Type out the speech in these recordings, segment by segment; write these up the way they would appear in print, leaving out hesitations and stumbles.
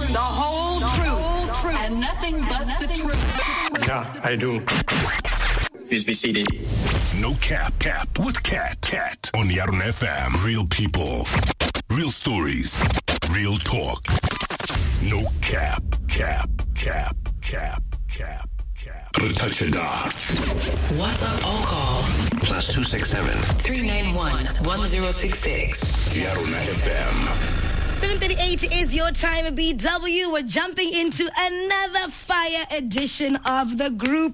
the whole truth, and nothing but the truth. Yeah, I do. Please be seated. No cap with Cat on Yarn FM. Real people, real stories, real talk. No cap. What's up, all call? +267 391 1066. Yarn FM. 7:38 is your time, BW. We're jumping into another fire edition of the Group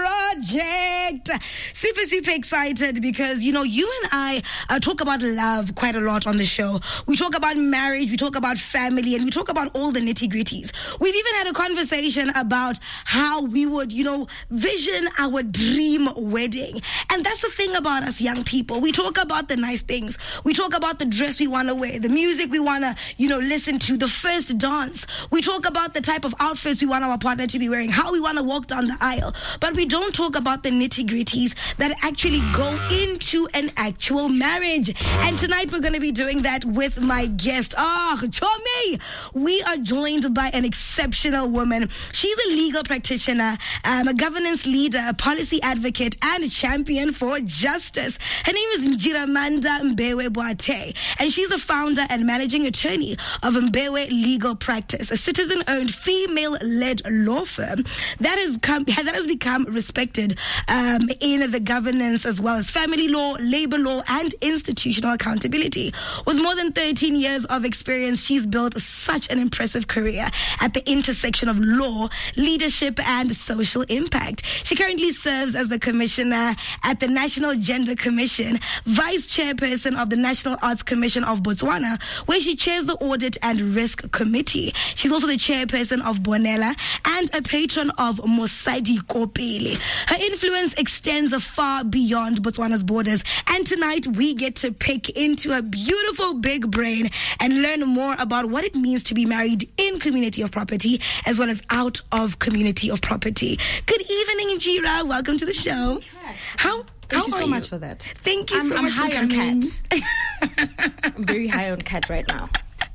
Project. Super excited because, you and I talk about love quite a lot on the show. We talk about marriage, we talk about family, and we talk about all the nitty-gritties. We've even had a conversation about how we would, vision our dream wedding. And that's the thing about us young people. We talk about the nice things. We talk about the dress we want to wear, the music we want to listen to, the first dance. We talk about the type of outfits we want our partner to be wearing, how we want to walk down the aisle. But we don't talk about the nitty-gritties that actually go into an actual marriage. And tonight we're going to be doing that with my guest. Chomi! We are joined by an exceptional woman. She's a legal practitioner, a governance leader, a policy advocate, and a champion for justice. Her name is Njiramanda Mbewe Boate, and she's the founder and managing attorney of Mbewe Legal Practice, a citizen-owned, female-led law firm that has become respected in the governance as well as family law, labor law, and institutional accountability. With more than 13 years of experience, she's built such an impressive career at the intersection of law, leadership, and social impact. She currently serves as the commissioner at the National Gender Commission, vice chairperson of the National Arts Commission of Botswana, where she chairs the Audit and Risk Committee. She's also the chairperson of Bonella and a patron of Mosadi Kopile. Her influence extends far beyond Botswana's borders, and tonight we get to pick into a beautiful big brain and learn more about what it means to be married in community of property as well as out of community of property. Good evening, Njira. Welcome to the show. Thank you so much for that. Thank you so much for coming. I'm high on Cat. I'm very high on Cat right now.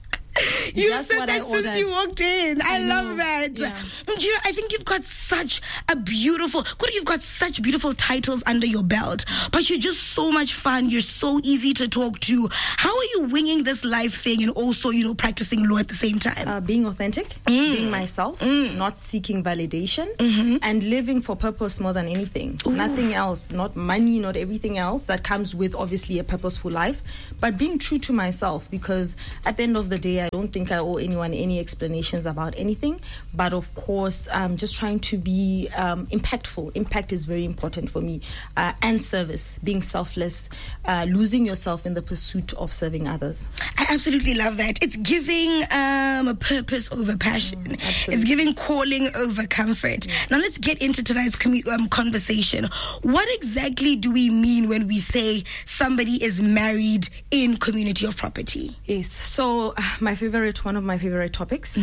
You said that since you walked in. I love that. Yeah. Njira, I think you've got such beautiful titles under your belt, but you're just so much fun. You're so easy to talk to. How are you winging this life thing and also, practicing law at the same time? Being authentic, being myself, not seeking validation, and living for purpose more than anything. Ooh. Nothing else, not money, not everything else that comes with obviously a purposeful life, but being true to myself, because at the end of the day, I don't think I owe anyone any explanations about anything, but of course, just trying to be impactful. Impact is very important for me, and service, being selfless, losing yourself in the pursuit of serving others. I absolutely love that. It's giving a purpose over passion. It's giving calling over comfort. Yes. Now let's get into tonight's conversation. What exactly do we mean when we say somebody is married in community of property? Yes, so one of my favorite topics.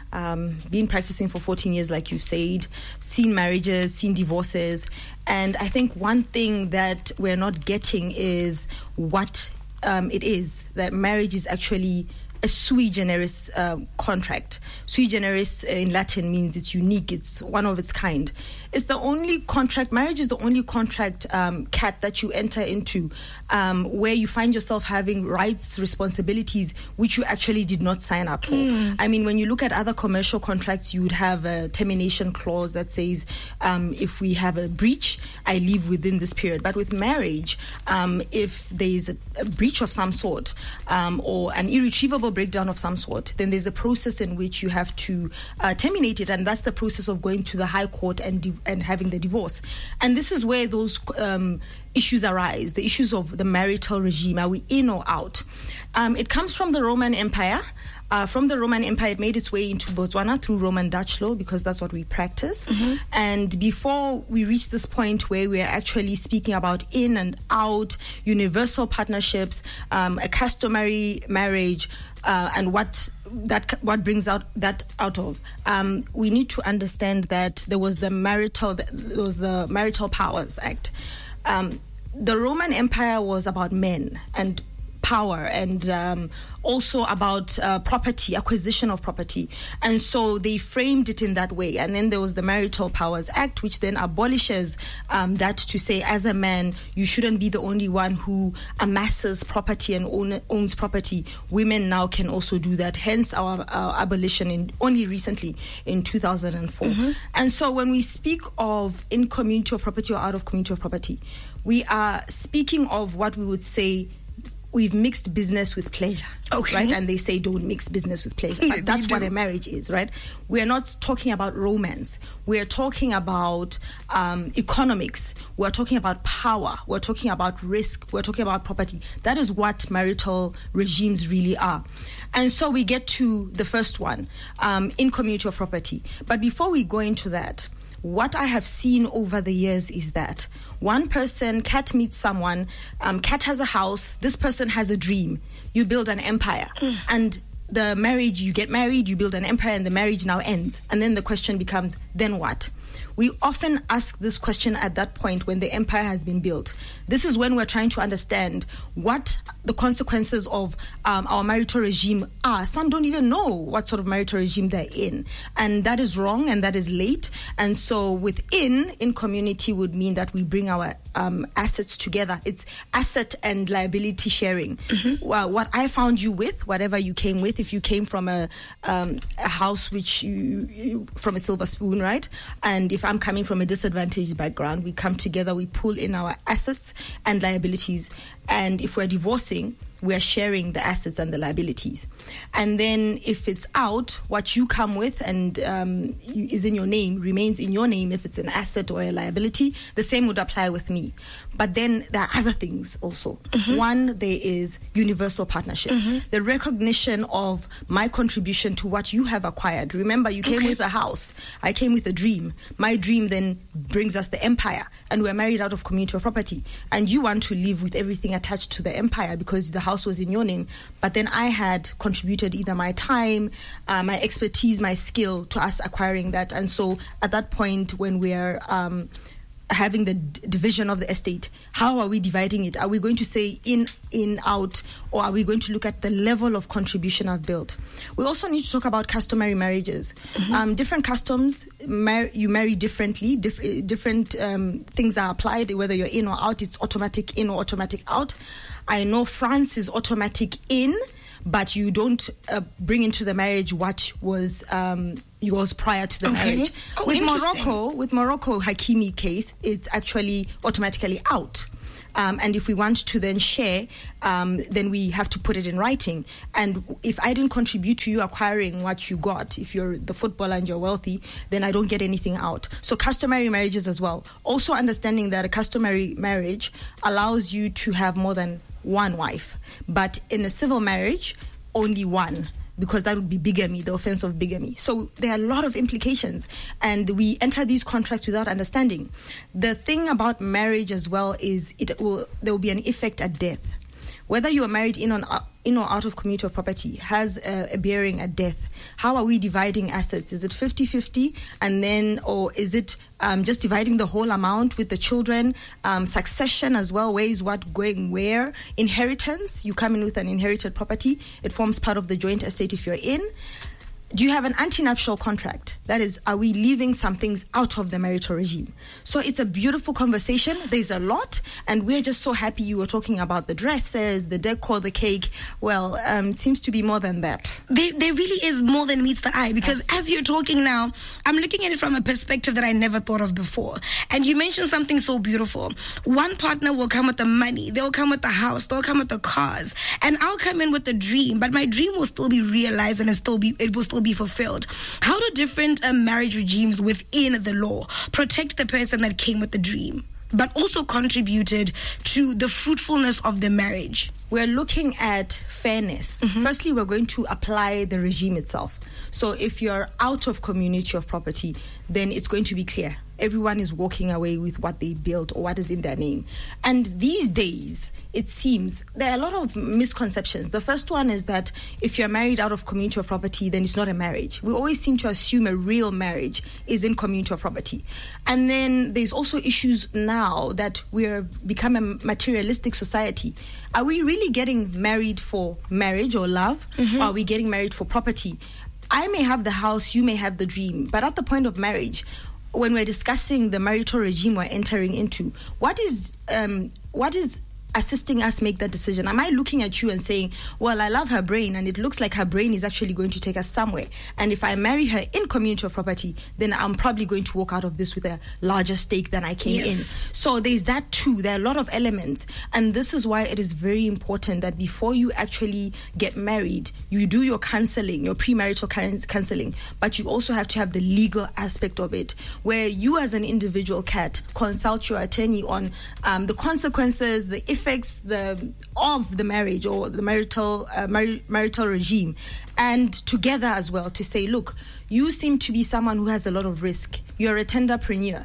Been practicing for 14 years, like you said, seen marriages, seen divorces, and I think one thing that we're not getting is what it is, that marriage is actually a sui generis contract. Sui generis in Latin means it's unique, it's one of its kind. It's the only contract, marriage is the only contract, Cat, that you enter into where you find yourself having rights, responsibilities, which you actually did not sign up for. I mean, when you look at other commercial contracts, you would have a termination clause that says, if we have a breach, I leave within this period. But with marriage, if there is a breach of some sort, or an irretrievable breakdown of some sort, then there's a process in which you have to terminate it, and that's the process of going to the High Court and having the divorce. And this is where those issues arise, the issues of the marital regime. Are we in or out? It comes from the Roman Empire. From the Roman Empire, it made its way into Botswana through Roman Dutch law, because that's what we practice. And before we reach this point where we're actually speaking about in and out, universal partnerships, a customary marriage, and what brings out of, we need to understand that there was the Marital Powers Act. The Roman Empire was about men, and power and also about property, acquisition of property. And so they framed it in that way. And then there was the Marital Powers Act, which then abolishes that to say, as a man, you shouldn't be the only one who amasses property and owns property. Women now can also do that, hence our abolition only recently in 2004. And so when we speak of in community of property or out of community of property, we are speaking of what we would say we've mixed business with pleasure, right? And they say don't mix business with pleasure, but that's what a marriage is, right? We're not talking about romance. We're talking about economics. We're talking about power. We're talking about risk. We're talking about property. That is what marital regimes really are. And so we get to the first one, in community of property. But before we go into that, what I have seen over the years is that one person, Kat meets someone, Kat has a house, this person has a dream. You build an empire. And the marriage, you get married, you build an empire, and the marriage now ends. And then the question becomes, then what? We often ask this question at that point when the empire has been built. This is when we're trying to understand what the consequences of our marital regime are. Some don't even know what sort of marital regime they're in. And that is wrong and that is late. And so in community would mean that we bring our assets together. It's asset and liability sharing. Well, what I found you with, whatever you came with, if you came from a house which you from a silver spoon, right? And if I'm coming from a disadvantaged background, we come together, we pull in our assets and liabilities. And if we're divorcing, we're sharing the assets and the liabilities. And then if it's out, what you come with and is in your name remains in your name if it's an asset or a liability. The same would apply with me. But then there are other things also. One, there is universal partnership. The recognition of my contribution to what you have acquired. Remember, you came with a house. I came with a dream. My dream then brings us the empire. And we're married out of community of property. And you want to live with everything attached to the empire because the house was in your name. But then I had contributed either my time, my expertise, my skill to us acquiring that. And so at that point when we're having the division of the estate, how are we dividing it? Are we going to say in, out, or are we going to look at the level of contribution I've built? We also need to talk about customary marriages. Different customs, you marry differently. Different things are applied, whether you're in or out. It's automatic in or automatic out. I know France is automatic in, but you don't bring into the marriage what was yours prior to the marriage. With Morocco, Hakimi case, it's actually automatically out. And if we want to then share, then we have to put it in writing. And if I didn't contribute to you acquiring what you got, if you're the footballer and you're wealthy, then I don't get anything out. So customary marriages as well. Also understanding that a customary marriage allows you to have more than one wife. But in a civil marriage, only one, because that would be bigamy, the offense of bigamy. So there are a lot of implications, and we enter these contracts without understanding. The thing about marriage as well is there will be an effect at death. Whether you are married in or out of community of property has a bearing at death. How are we dividing assets? Is it 50-50? And then, or is it just dividing the whole amount with the children? Succession as well, where is what going where? Inheritance, you come in with an inherited property. It forms part of the joint estate if you're in. Do you have an antenuptial contract? That is, are we leaving some things out of the marital regime? So it's a beautiful conversation. There's a lot, and we're just so happy you were talking about the dresses, the decor, the cake. Well, seems to be more than that. There really is more than meets the eye, because as you're talking now, I'm looking at it from a perspective that I never thought of before. And you mentioned something so beautiful. One partner will come with the money, they'll come with the house, they'll come with the cars, and I'll come in with the dream, but my dream will still be realized and it will still be fulfilled. How do different marriage regimes within the law protect the person that came with the dream, but also contributed to the fruitfulness of the marriage? We're looking at fairness. Firstly, we're going to apply the regime itself. So if you're out of community of property, then it's going to be clear. everyone is walking away with what they built or what is in their name. And these days, it seems there are a lot of misconceptions. The first one is that if you're married out of community of property, then it's not a marriage. We always seem to assume a real marriage is in community of property. And then there's also issues now that we're become a materialistic society. Are we really getting married for marriage or love? Or are we getting married for property? I may have the house, you may have the dream, but at the point of marriage, when we're discussing the marital regime we're entering into, what is assisting us make that decision? Am I looking at you and saying, well, I love her brain and it looks like her brain is actually going to take us somewhere, and if I marry her in community of property, then I'm probably going to walk out of this with a larger stake than I came in. So there's that too. There are a lot of elements, and this is why it is very important that before you actually get married, you do your counseling, your premarital counseling, but you also have to have the legal aspect of it, where you as an individual Kat consult your attorney on the consequences, the effects of the marriage or the marital regime, and together as well to say, look, you seem to be someone who has a lot of risk. You're a tenderpreneur.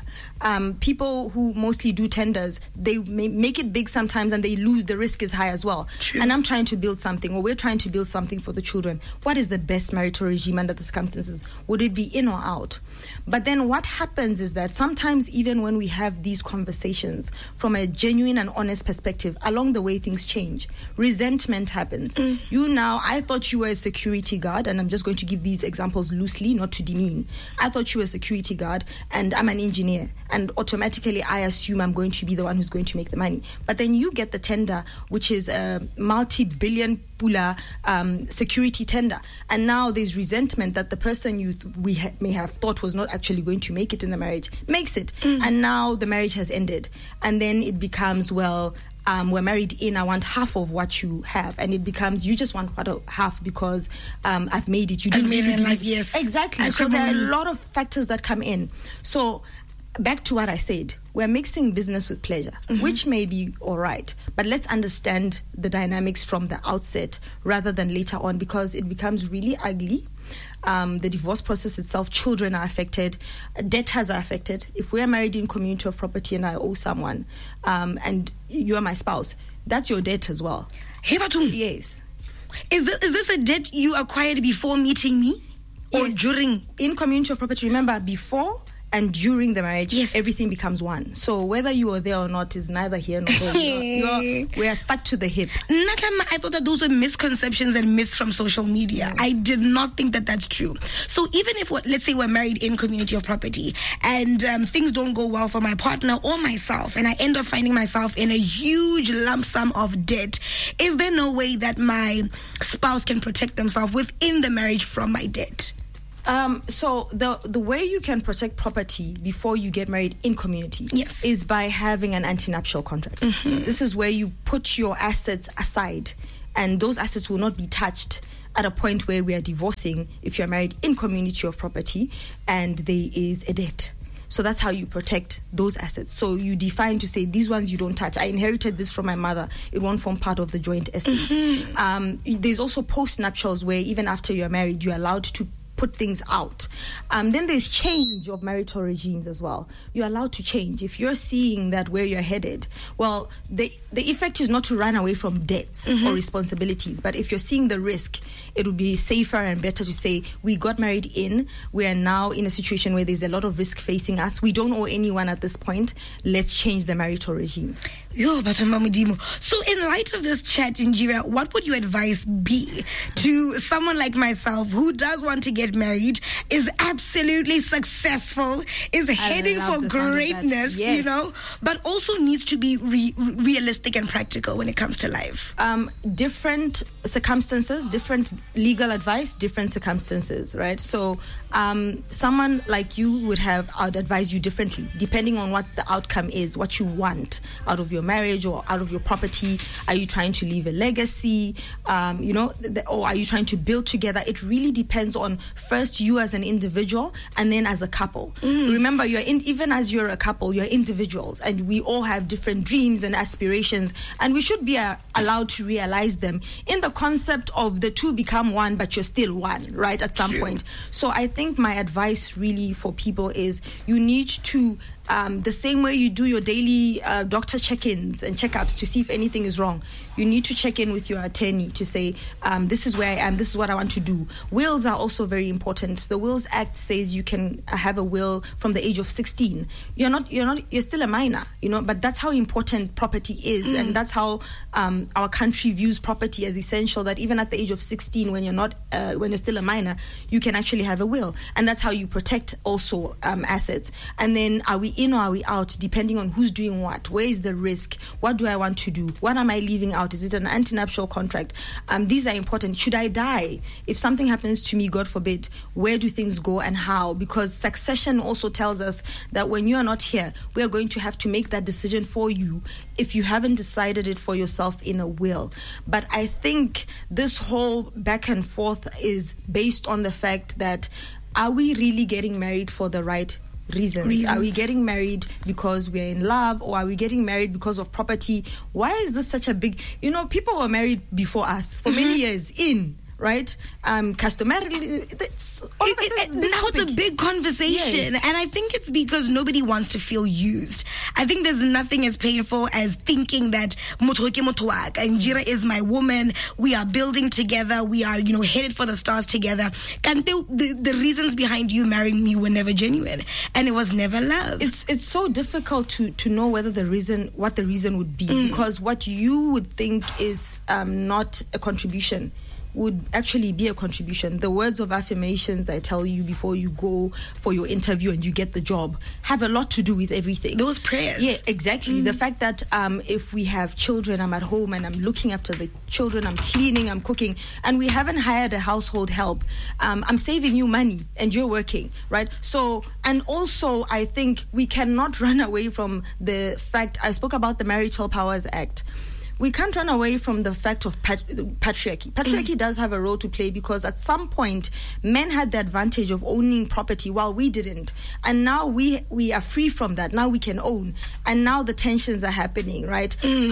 People who mostly do tenders, they may make it big sometimes and they lose. The risk is high as well. True. And I'm trying to build something, or we're trying to build something for the children. What is the best marital regime under the circumstances? Would it be in or out? But then what happens is that sometimes even when we have these conversations from a genuine and honest perspective, along the way things change. Resentment happens. You now, I thought you were a security guard, and I'm just going to give these examples loosely, not to demean. I thought you were a security guard and I'm an engineer, and automatically I assume I'm going to be the one who's going to make the money. But then you get the tender, which is a multi-billion pula security tender, and now there's resentment that the person we may have thought was not actually going to make it in the marriage makes it, and now the marriage has ended, and then it becomes, well, we're married in, I want half of what you have, and it becomes you just want half because I've made it. You didn't made really it in life, yes. Exactly. So there are a lot of factors that come in. So back to what I said, we're mixing business with pleasure, which may be all right, but let's understand the dynamics from the outset rather than later on, because it becomes really ugly. The divorce process itself, children are affected, debtors are affected. If we're married in community of property and I owe someone, and you are my spouse, that's your debt as well. Hey, Batum. Yes. Is this a debt you acquired before meeting me? Or Yes. during? In community of property, remember, before and during the marriage, Yes. everything becomes one. So whether you were there or not is neither here nor there. We are stuck to the hip. Natlama, I thought that those were misconceptions and myths from social media. I did not think that that's true. So even if, let's say we're married in community of property and things don't go well for my partner or myself, and I end up finding myself in a huge lump sum of debt, is there no way that my spouse can protect themselves within the marriage from my debt? So the way you can protect property before you get married in community Yes. is by having an anti-nuptial contract. This is where you put your assets aside, and those assets will not be touched at a point where we are divorcing if you're married in community of property and there is a debt. So that's how you protect those assets. So you define to say, these ones you don't touch. I inherited this from my mother. It won't form part of the joint estate. There's also post-nuptials where even after you're married, you're allowed to put things out. Then there's change of marital regimes as well. You're allowed to change. If you're seeing that where you're headed, well, the effect is not to run away from debts or responsibilities, but if you're seeing the risk, it would be safer and better to say, we got married in, we are now in a situation where there's a lot of risk facing us, we don't owe anyone at this point, let's change the marital regime. Yo, but so in light of this chat, Injira, what would your advice be to someone like myself who does want to get married, is absolutely successful, is heading for greatness, yes, you know, but also needs to be realistic and practical when it comes to life? Different circumstances, different legal advice, different circumstances, right? So someone like you I'd advise you differently, depending on what the outcome is, what you want out of your marriage or out of your property? Are you trying to leave a legacy? Or are you trying to build together? It really depends on first you as an individual and then as a couple. Remember, even as you're a couple, you're individuals, and we all have different dreams and aspirations, and we should be allowed to realize them in the concept of the two become one, but you're still one, right, at some point. So I think my advice really for people is you need to, the same way you do your daily doctor check-ins and checkups to see if anything is wrong, you need to check in with your attorney to say, this is where I am, this is what I want to do. Wills are also very important. The Wills Act says you can have a will from the age of 16. You're still a minor, but that's how important property is, and that's how our country views property as essential, that even at the age of 16, when you're still a minor, you can actually have a will, and that's how you protect also assets. And then are we in or are we out, depending on who's doing what? Where is the risk? What do I want to do? What am I leaving out? Is it an antenuptial contract? These are important. Should I die? If something happens to me, God forbid, where do things go and how? Because succession also tells us that when you are not here, we are going to have to make that decision for you if you haven't decided it for yourself in a will. But I think this whole back and forth is based on the fact that, are we really getting married for the right reasons? Are we getting married because we're in love, or are we getting married because of property? Why is this such a big, people were married before us for many years right? Customarily, now it's a big conversation. Yes. And I think it's because nobody wants to feel used. I think there's nothing as painful as thinking that Njira is my woman, we are building together, we are, headed for the stars together. And the reasons behind you marrying me were never genuine, and it was never love. It's so difficult to know what the reason would be, because what you would think is not a contribution would actually be a contribution. The words of affirmations I tell you before you go for your interview and you get the job have a lot to do with everything. Those prayers. Yeah, exactly. The fact that if we have children, I'm at home and I'm looking after the children, I'm cleaning, I'm cooking, and we haven't hired a household help, I'm saving you money and you're working, right? So, and also I think we cannot run away from the fact, I spoke about the Marital Powers Act. We can't run away from the fact of patriarchy. Patriarchy does have a role to play, because at some point men had the advantage of owning property while we didn't, and now we are free from that. Now we can own, and now the tensions are happening, right?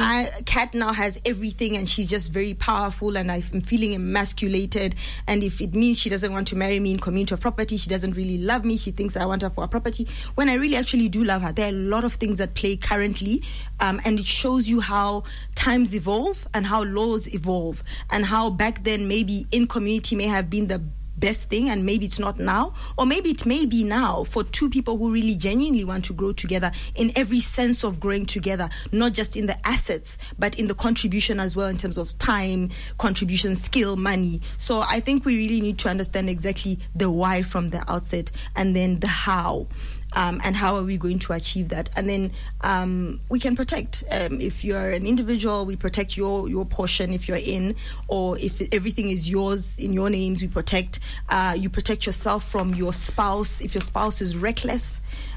Kat now has everything and she's just very powerful, and I'm feeling emasculated, and if it means she doesn't want to marry me in community of property, she doesn't really love me, she thinks I want her for a property, when I really actually do love her. There are a lot of things at play currently, and it shows you how times evolve and how laws evolve, and how back then maybe in community may have been the best thing, and maybe it's not now, or maybe it may be now for two people who really genuinely want to grow together in every sense of growing together, not just in the assets but in the contribution as well, in terms of time, contribution, skill, money. So I think we really need to understand exactly the why from the outset, and then the how. And how are we going to achieve that? And then we can protect. If you're an individual, we protect your portion if you're in, or if everything is yours in your names, we protect. You protect yourself from your spouse if your spouse is reckless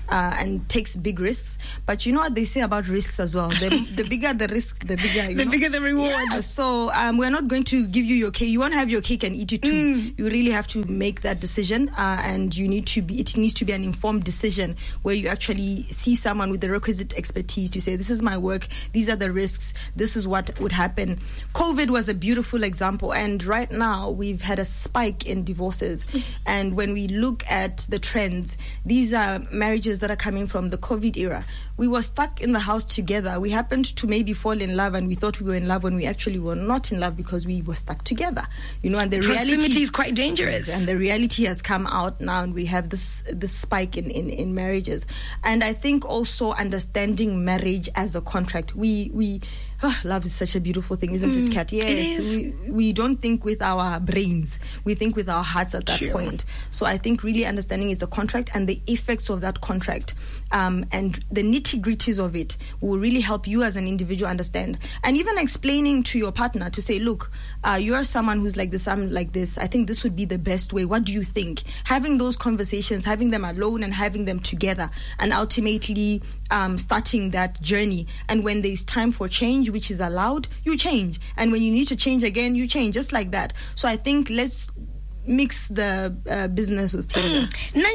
and takes big risks. But you know what they say about risks as well. The bigger the risk, the bigger the bigger the reward. Yeah. So we're not going to give you your cake. You won't have your cake and eat it too. You really have to make that decision, and it needs to be an informed decision where you actually see someone with the requisite expertise to say, this is my work, these are the risks, this is what would happen. COVID was a beautiful example, and right now we've had a spike in divorces. And when we look at the trends, these are marriages that are coming from the COVID era. We were stuck in the house together. We happened to maybe fall in love, and we thought we were in love when we actually were not in love, because we were stuck together. And the proximity is quite dangerous. And the reality has come out now, and we have this spike in marriages. And I think also understanding marriage as a contract. love is such a beautiful thing, isn't it, Kat? Yes, we don't think with our brains, we think with our hearts at that point. So I think really understanding it's a contract and the effects of that contract, and the nitty-gritties of it will really help you as an individual understand. And even explaining to your partner to say, look, you are someone who's like this, I'm like this, I think this would be the best way. What do you think? Having those conversations, having them alone and having them together, and ultimately starting that journey. And when there's time for change, which is allowed, you change. And when you need to change again, you change, just like that. So I think let's mix the business with pleasure.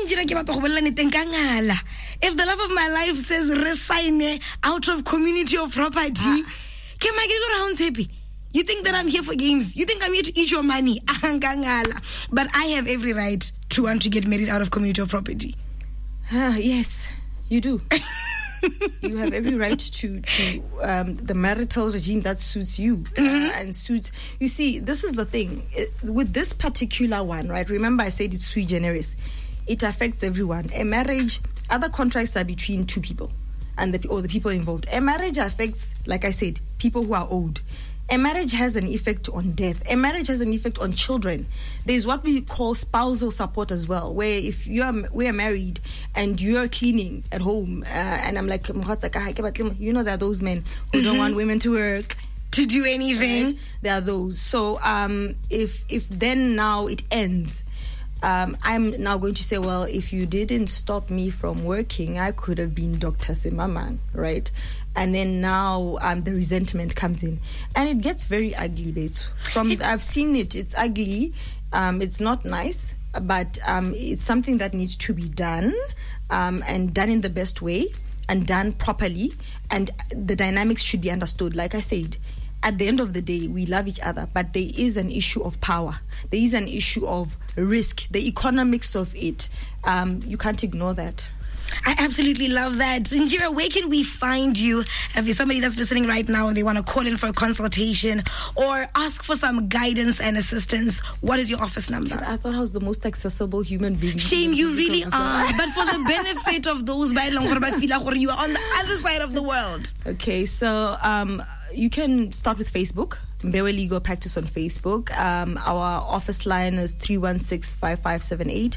If the love of my life says resign out of community of property, can I get around happy? You think that I'm here for games? You think I'm here to eat your money? But I have every right to want to get married out of community of property. Yes, you do. You have every right to the marital regime that suits you and suits. You see, this is the thing with this particular one, right? Remember, I said it's sui generis. It affects everyone. A marriage, other contracts are between two people and the people involved. A marriage affects, like I said, people who are old. A marriage has an effect on death. A marriage has an effect on children. There's what we call spousal support as well, where if we are married and you're cleaning at home, and I'm like, you know, there are those men who don't want women to work, to do anything. Right? There are those. So if then now it ends, I'm now going to say, well, if you didn't stop me from working, I could have been Dr. Simamang, right? And then now the resentment comes in, and it gets very ugly, babes. I've seen it; it's ugly. It's not nice, but it's something that needs to be done, and done in the best way, and done properly. And the dynamics should be understood. Like I said, at the end of the day, we love each other, but there is an issue of power. There is an issue of risk. The economics of it, you can't ignore that. I absolutely love that. Njira, where can we find you? If there's somebody that's listening right now and they want to call in for a consultation or ask for some guidance and assistance, what is your office number? I thought I was the most accessible human being. Shame, you really are. But for the benefit of those, you are on the other side of the world. Okay, so you can start with Facebook. Mbewe Legal Practice on Facebook. Our office line is 316-5578,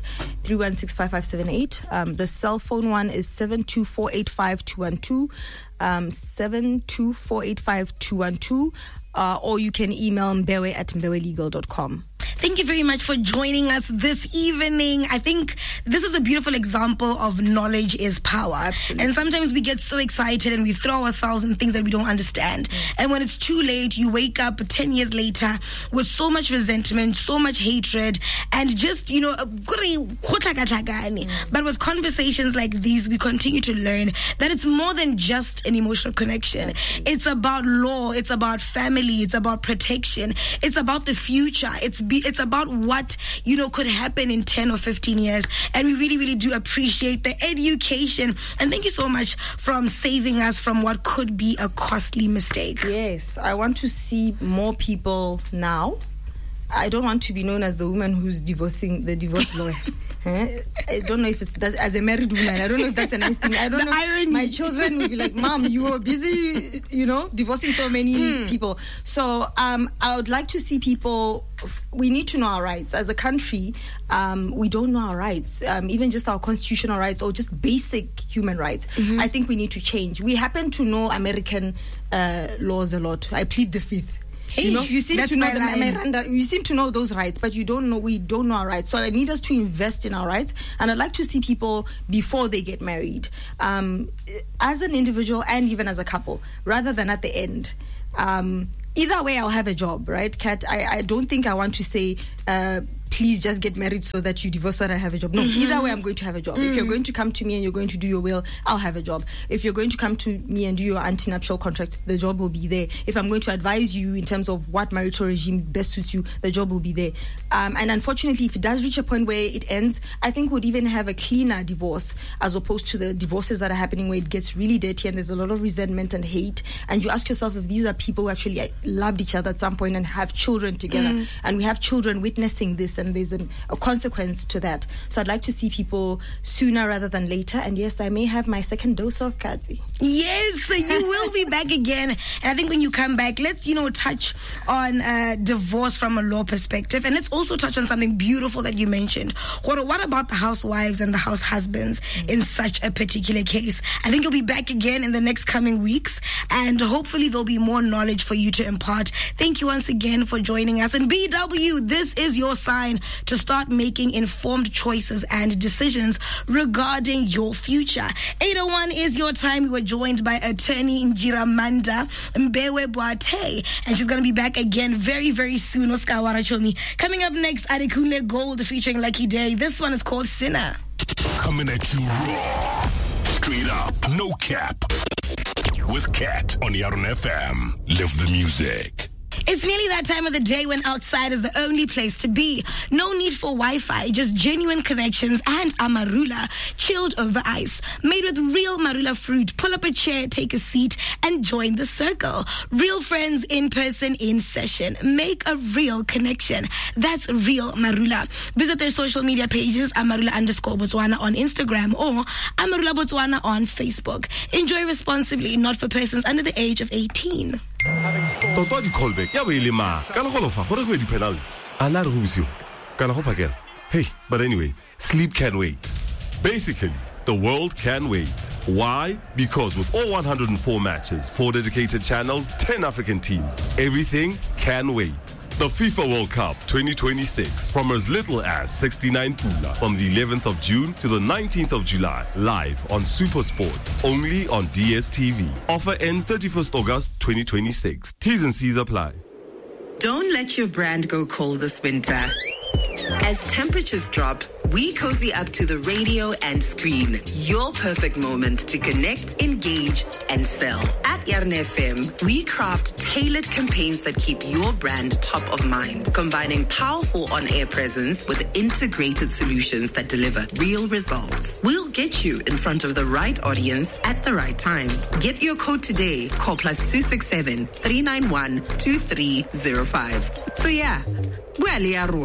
316-5578. The cell phone one is 72485-212, 72485-212. Or you can email mbewe@mbewelegal.com. Thank you very much for joining us this evening. I think this is a beautiful example of knowledge is power. Absolutely. And sometimes we get so excited and we throw ourselves in things that we don't understand. And when it's too late, you wake up 10 years later with so much resentment, so much hatred, and just, but with conversations like these, we continue to learn that it's more than just an emotional connection. It's about law, it's about family, it's about protection, it's about the future, it's about what could happen in 10 or 15 years. And we really, really do appreciate the education, and thank you so much for saving us from what could be a costly mistake. Yes, I want to see more people now. I don't want to be known as the woman who's divorcing the divorce lawyer. I don't know if it's that, as a married woman, I don't know if that's a nice thing. I don't know. Irony. My children will be like, Mom, you were busy, divorcing so many people. So I would like to see people. We need to know our rights. As a country, we don't know our rights, even just our constitutional rights or just basic human rights. I think we need to change. We happen to know American laws a lot. I plead the fifth. You seem to know you seem to know those rights, but we don't know our rights. So I need us to invest in our rights, and I'd like to see people before they get married, as an individual and even as a couple, rather than at the end. Either way, I'll have a job, right, Kat? I don't think I want to say, please just get married so that you divorce so that I have a job. No, either way, I'm going to have a job. If you're going to come to me and you're going to do your will, I'll have a job. If you're going to come to me and do your antenuptial contract, the job will be there. If I'm going to advise you in terms of what marital regime best suits you, the job will be there. And unfortunately, if it does reach a point where it ends, I think we'd even have a cleaner divorce as opposed to the divorces that are happening where it gets really dirty and there's a lot of resentment and hate. And you ask yourself if these are people who actually loved each other at some point and have children together. And we have children witnessing this. choice and there's a consequence to that. So I'd like to see people sooner rather than later. And yes, I may have my second dose of Katsi. Yes, you will be back again. And I think when you come back, let's, touch on divorce from a law perspective. And let's also touch on something beautiful that you mentioned. What about the housewives and the house husbands in such a particular case? I think you'll be back again in the next coming weeks. And hopefully there'll be more knowledge for you to impart. Thank you once again for joining us. And BW, this is your sign to start making informed choices and decisions regarding your future. 8:01 is your time. We were joined by attorney Njiramanda Mbewe Boate, and she's going to be back again very, very soon. Oscar Warachomi. Coming up next, Adekunle Gold featuring Lucky Day. This one is called Sinner. Coming at you raw, straight up, no cap. With Kat on Yarun FM. Live the music. It's nearly that time of the day when outside is the only place to be. No need for Wi-Fi, just genuine connections and Amarula, chilled over ice. Made with real Marula fruit. Pull up a chair, take a seat, and join the circle. Real friends in person, in session. Make a real connection. That's real Marula. Visit their social media pages, Amarula_Botswana on Instagram or Amarula Botswana on Facebook. Enjoy responsibly, not for persons under the age of 18. Toto di callback ya be ma kana go lofa gore go di penalty ana re go bisiwa kana go phakela. Hey, but anyway, sleep can wait. Basically, the world can wait. Why? Because with all 104 matches, 4 dedicated channels, 10 African teams, everything can wait. The FIFA World Cup 2026 from as little as 69 pula from the 11th of June to the 19th of July, live on SuperSport, only on DSTV. Offer ends 31st August 2026. T's and C's apply. Don't let your brand go cold this winter. As temperatures drop, we cozy up to the radio and screen. Your perfect moment to connect, engage, and sell. At Yarn FM, we craft tailored campaigns that keep your brand top of mind, combining powerful on-air presence with integrated solutions that deliver real results. We'll get you in front of the right audience at the right time. Get your code today. Call +267 391 2305. So yeah, well,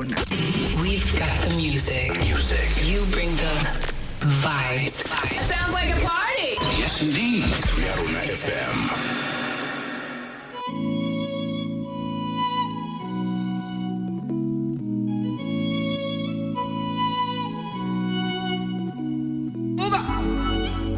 we've got the music. You bring the vibes. Sounds like a party. Yes, indeed. Yarun FM.